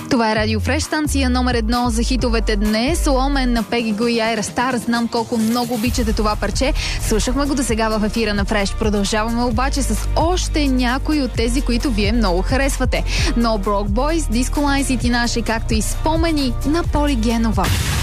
Това е Радио Фреш, станция номер 1 за хитовете днес. Ломен на Пеги Го и Айра Стар. Знам колко много обичате това парче. Слушахме го досега в ефира на Фреш. Продължаваме обаче с още някои от тези, които вие много харесвате. No Broke Boys, Disco Lines и Тинаше, както и спомени на Поли Генова.